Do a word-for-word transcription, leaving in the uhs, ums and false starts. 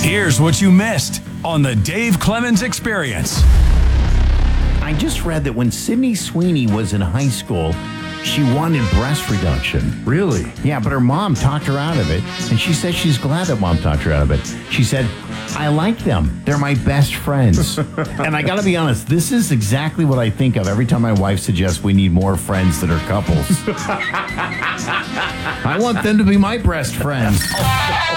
Here's what you missed on the Dave Clemens Experience. I just read that when Sydney Sweeney was in high school, she wanted breast reduction. Really? Yeah, but her mom talked her out of it, and she said she's glad that mom talked her out of it. She said, I like them. They're my best friends. And I got to be honest, this is exactly what I think of every time my wife suggests we need more friends that are couples. I want them to be my breast friends.